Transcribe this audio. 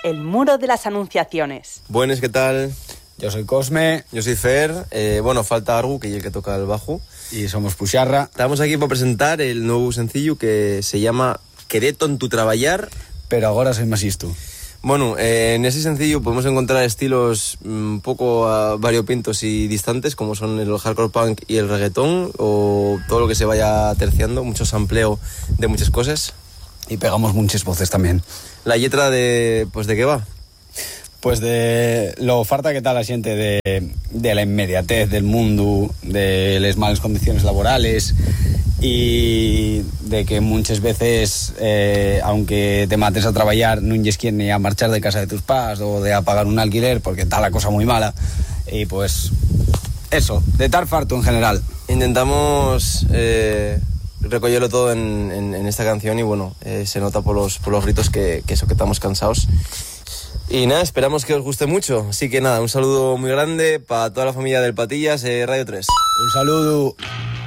El Muro de las Anunciaciones. Buenas, ¿qué tal? Yo soy Cosme. Yo soy Fer. Falta Argu, que es el que toca el bajo. Y somos Puxarra. Estamos aquí para presentar el nuevo sencillo que se llama Quereto en tu traballar. Pero ahora soy más isto. Bueno, en ese sencillo podemos encontrar estilos un poco variopintos y distantes, como son el hardcore punk y el reggaetón, o todo lo que se vaya terciando, mucho sampleo de muchas cosas. Y pegamos muchas voces también. La letra de qué va? Pues de lo farta que está la xente de la inmediatez del mundo, de las malas condiciones laborales y de que muchas veces, aunque te mates a trabajar, no es quien ni a marchar de casa de tus padres o de a pagar un alquiler porque está la cosa muy mala. Y pues eso, de estar farto en general. Intentamos recogerlo todo en esta canción y bueno, se nota por los gritos que estamos cansados. Y nada, esperamos que os guste mucho. Así que nada, un saludo muy grande para toda la familia del Patillas, Radio 3. Un saludo.